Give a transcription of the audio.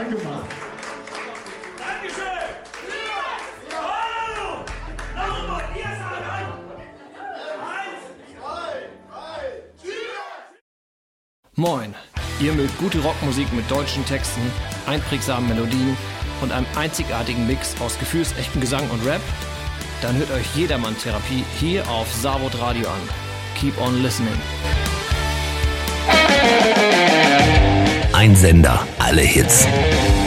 Danke, Mann. Dankeschön! Hallo! Nochmal, ihr seid an! 1, 2, 3, Moin, ihr mögt gute Rockmusik mit deutschen Texten, einprägsamen Melodien und einem einzigartigen Mix aus gefühlsechtem Gesang und Rap? Dann hört euch Jedermann-Therapie hier auf Savod Radio an. Keep on listening. Ein Sender, alle Hits.